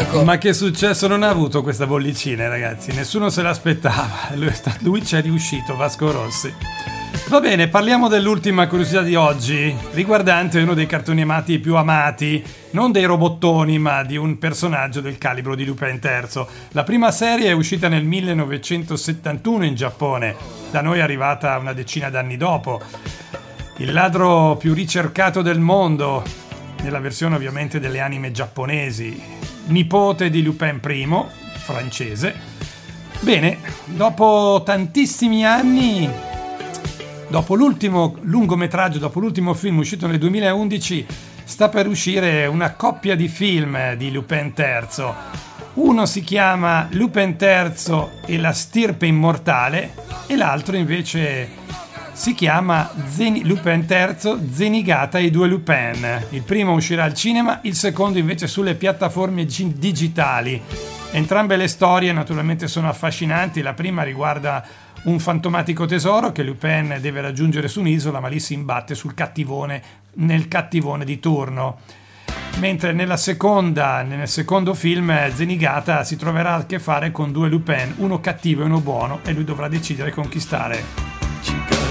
Monaco. Ma che successo non ha avuto questa bollicina, ragazzi? Nessuno se l'aspettava. Lui ci è riuscito, Vasco Rossi. Va bene, parliamo dell'ultima curiosità di oggi, riguardante uno dei cartoni animati più amati, non dei robottoni, ma di un personaggio del calibro di Lupin III. La prima serie è uscita nel 1971 in Giappone, da noi è arrivata una decina d'anni dopo. Il ladro più ricercato del mondo, nella versione ovviamente delle anime giapponesi, nipote di Lupin I, francese. Bene, dopo tantissimi anni, dopo l'ultimo lungometraggio, dopo l'ultimo film uscito nel 2011, sta per uscire una coppia di film di Lupin III. Uno si chiama Lupin III e la stirpe immortale e l'altro invece si chiama Lupin III, Zenigata e i due Lupin. Il primo uscirà al cinema, il secondo invece sulle piattaforme digitali. Entrambe le storie naturalmente sono affascinanti. La prima riguarda un fantomatico tesoro che Lupin deve raggiungere su un'isola, ma lì si imbatte nel cattivone di turno. Mentre nel secondo film Zenigata si troverà a che fare con due Lupin, uno cattivo e uno buono, e lui dovrà decidere conquistare